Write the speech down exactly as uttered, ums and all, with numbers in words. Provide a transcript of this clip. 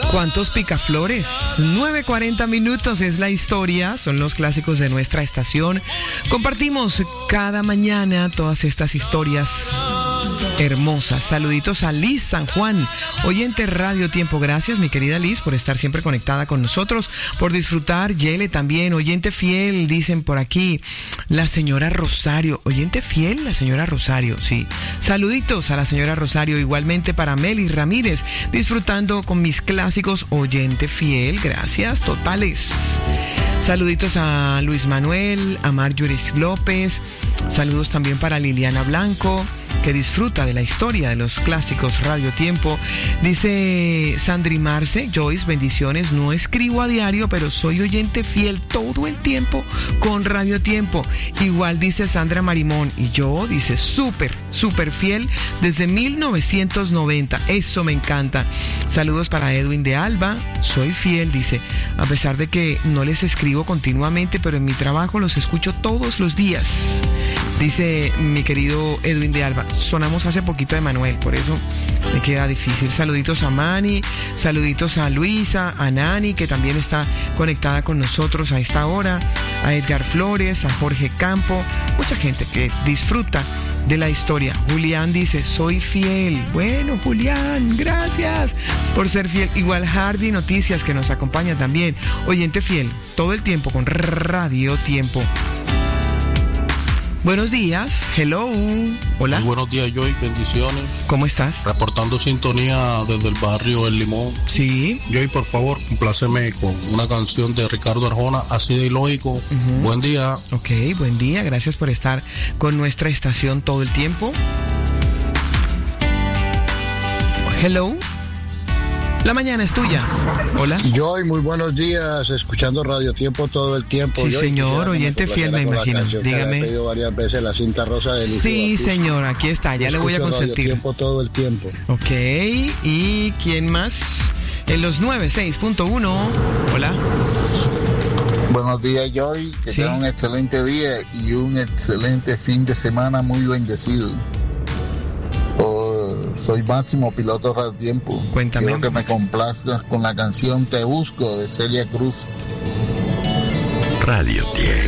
¿Cuántos picaflores? nueve cuarenta minutos es la historia, son los clásicos de nuestra estación. Compartimos cada mañana todas estas historias hermosas. Saluditos a Liz San Juan, oyente Radio Tiempo. Gracias, mi querida Liz, por estar siempre conectada con nosotros, por disfrutar. Yele también, oyente fiel, dicen por aquí. La señora Rosario, oyente fiel, la señora Rosario, sí. Saluditos a la señora Rosario, igualmente para Meli Ramírez, disfrutando con mis clásicos, oyente fiel, gracias, totales. Saluditos a Luis Manuel, a Marjoris López, saludos también para Liliana Blanco, que disfruta de la historia de los clásicos Radio Tiempo. Dice Sandri Marce, Joyce, bendiciones, no escribo a diario, pero soy oyente fiel todo el tiempo con Radio Tiempo. Igual dice Sandra Marimón, y yo, dice, súper, súper fiel desde mil novecientos noventa, eso me encanta. Saludos para Edwin de Alba, soy fiel, dice, a pesar de que no les escribo continuamente, pero en mi trabajo los escucho todos los días. Dice mi querido Edwin de Alba, sonamos hace poquito de Manuel, por eso me queda difícil. Saluditos a Mani, saluditos a Luisa, a Nani, que también está conectada con nosotros a esta hora, a Edgar Flores, a Jorge Campo, mucha gente que disfruta de la historia. Julián dice, soy fiel. Bueno, Julián, gracias por ser fiel. Igual Hardy Noticias, que nos acompaña también, oyente fiel, todo el tiempo con Radio Tiempo. Buenos días, hello, hola. Muy buenos días, Joy, bendiciones. ¿Cómo estás? Reportando sintonía desde el barrio El Limón. Sí. Joy, por favor, compláceme con una canción de Ricardo Arjona, Así de Ilógico. Uh-huh. Buen día. Ok, buen día, gracias por estar con nuestra estación todo el tiempo. Hello. La mañana es tuya. Hola. Joy, muy buenos días, escuchando Radio Tiempo todo el tiempo. Sí, Joy, señor, oyente fiel, me imagino. Dígame. He pedido varias veces la cinta rosa de Lucio Sí, Batista. señor, aquí está, ya le voy a consentir. Radio Tiempo todo el tiempo. Ok, ¿y quién más? En los noventa y seis punto uno. Hola. Buenos días, Joy, que sí. tengan un excelente día y un excelente fin de semana muy bendecido. Soy Máximo, piloto Radio Tiempo. Cuéntame. Quiero que me complazcas con la canción Te Busco de Celia Cruz. Radio Tiempo.